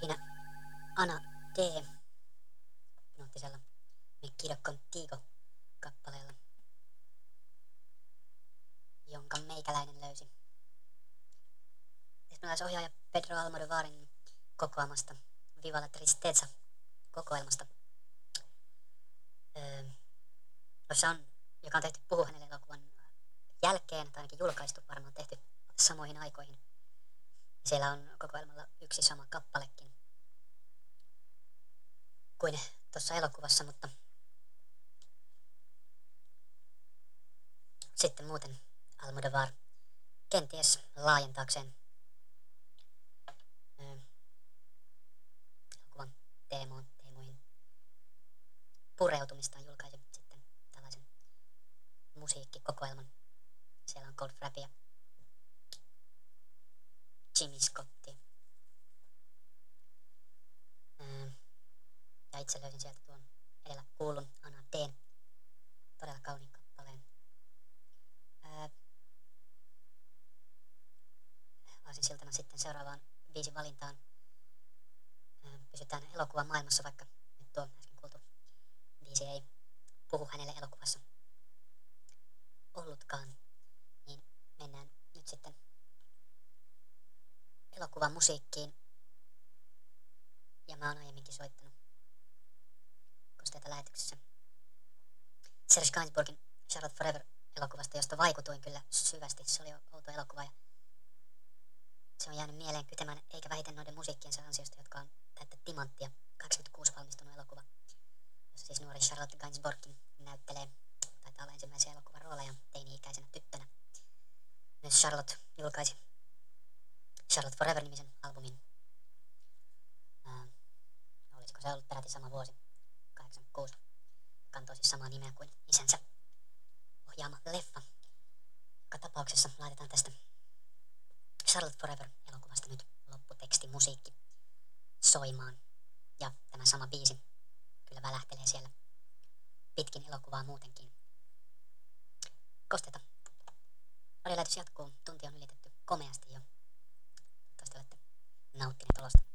Siinä Ana D. hypnoottisella Me Quiero Contigo -kappaleella, jonka meikäläinen löysi espanjalaisohjaaja Pedro Almodovarin kokoamasta Viva la Tristeza -kokoelmasta, joka on tehty Puhu hänelle -elokuvan jälkeen, tai ainakin julkaistu, varmaan tehty samoihin aikoihin. Siellä on kokoelmalla yksi sama kappalekin kuin tuossa elokuvassa, mutta sitten muuten Almodovar kenties laajentaakseen elokuvan teemoihin pureutumistaan julkaisi sitten tällaisen musiikkikokoelman. Siellä on Cold Frappia, Jimmy Scottia. Ja itse löysin sieltä tuon edellä kuulun Ana D:n todella kauniin kappaleen. Aasinsiltana sitten seuraavaan biisin valintaan. Pysytään elokuvan maailmassa, vaikka nyt tuo äsken kuultu biisi ei puhu hänelle elokuvassa ollutkaan. Niin mennään nyt sitten elokuvan musiikkiin. Ja mä oon aiemminkin soittanut kosteita lähetyksessä Serge Gainsbourgin Charlotte Forever-elokuvasta, josta vaikutuin kyllä syvästi. Se oli outo elokuva ja se on jäänyt mieleen kytemään, eikä vähiten noiden musiikkiensa ansiosta, jotka on täyttä timanttia. 86 valmistunut elokuva, jossa siis nuori Charlotte Gainsbourg näyttelee, taitaa olla ensimmäisiä elokuvan rooleja teini-ikäisenä tyttönä. Myös Charlotte julkaisi Charlotte Forever-nimisen albumin. Olisiko se ollut peräti sama vuosi, 86. Kantoi siis samaa nimeä kuin isänsä ohjaama leffa. Joka tapauksessa laitetaan tästä Charlotte Forever-elokuvasta nyt lopputeksti musiikki soimaan. Ja tämä sama biisi kyllä välähtelee siellä pitkin elokuvaa muutenkin. Kosteita. Radiolähetys jatkuu. Tunti on ylitetty komeasti jo. Toivottavasti olette nauttineet olosta.